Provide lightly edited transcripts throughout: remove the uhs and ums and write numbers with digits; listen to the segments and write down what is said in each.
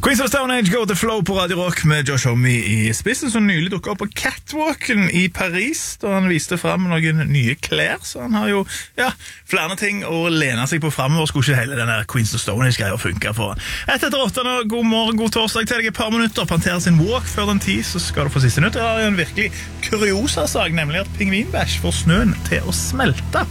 Queens of Stone Age, Go The Flow på Radio Rock med Josh Homme i spissen, som nylig dukket opp på Catwalken i Paris, da han viste frem noen nye klær, så han har jo, flere ting å lene seg på fremover. Skulle ikke hele denne Queens of Stone Age greia funke for han. Etter 8 nå, god morgen, god torsdag til deg, et par minutter. Pantera sin walk før den 10, så skal du få siste nytt. Det er en virkelig kuriosa sak, nemlig at pingvinbæsj får snøen til å smelte.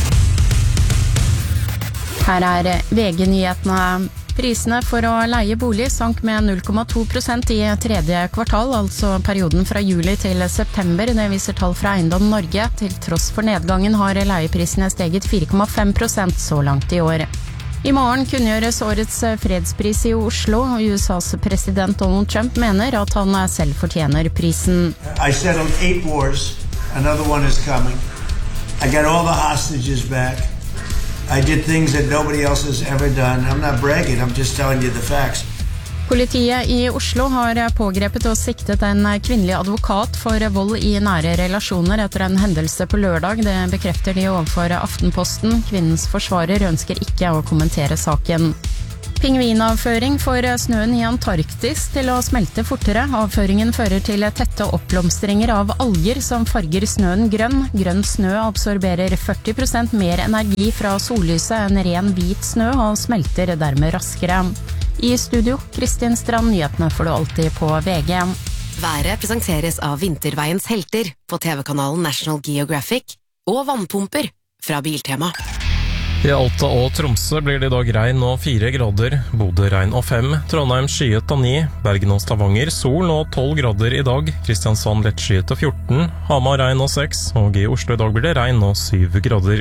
Her er VG-nyhetene. Prisene for å leie bolig sank med 0,2% i tredje kvartal, altså perioden fra juli til september. Det viser tall fra Eiendom Norge. Til tross for nedgangen har leieprisene steget 4,5% så langt i år. I morgen kunngjøres årets fredspris i Oslo. USAs president Donald Trump mener at han selv fortjener prisen. I settled 8 wars. Another one is coming. I got all the hostages back. I did things that nobody else has ever done. I'm not bragging, I'm just telling you the facts. Politiet i Oslo har pågrepet og siktet en kvinnelig advokat for vold i nære relasjoner etter en hendelse på lørdag. Det bekrefter de overfor Aftenposten. Kvinnens forsvarer ønsker ikke å kommentere saken. Pingvinavføring får snøen i Antarktis til å smelte fortere. Avføringen fører til tette oppblomstringer av alger som farger snøen grønn. Grønn snø absorberer 40% mer energi fra sollyset enn ren hvit snø og smelter dermed raskere. I studio, Kristin Strand, nyhetene får du alltid på VG. Været presenteres av Vinterveiens helter på TV-kanalen National Geographic og vannpumper fra Biltema. I Alta og Tromsø blir det i dag regn og 4 grader, Bodø regn og 5, Trondheim skyet og 9, Bergen og Stavanger sol og 12 grader i dag, Kristiansand lettskyet og 14, Hamar regn og 6, og i Oslo i dag blir det regn og 7 grader.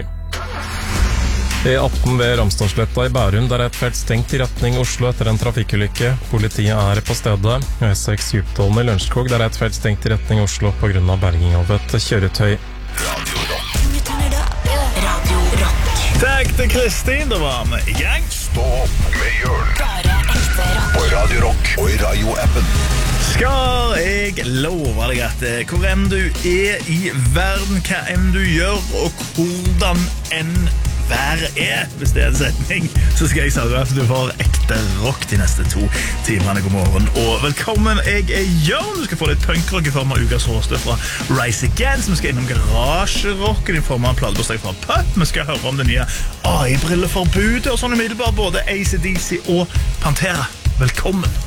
E18 ved Ramstadsletta i Bærum, der er et felt stengt i retning Oslo etter en trafikkulykke. Politiet er på stedet. E6 Djupdalen i Lørenskog, der er et felt stengt i retning Oslo på grunn av berging av et kjøretøy. Takk til Kristin, da var vi i gang. Stå opp med Jørn. Bare ekte rock. På Radio Rock og i radioappen. Skal jeg love deg at hvor enn du er i verden, hva enn du gjør, og hvordan enn været er, hvis det er en setning, så skal jeg sørge at du får ekte rock de neste 2 timene. God morgen og velkommen. Jeg er Jørn. Du skal få litt punkrock i form av ukas råstøv fra Rise Against. Vi skal innom garasjerocken i form av en pladebursdag fra Pup. Vi skal høre om det nye AI-brilleforbudet og sånn umiddelbart både AC/DC og Pantera. Velkommen.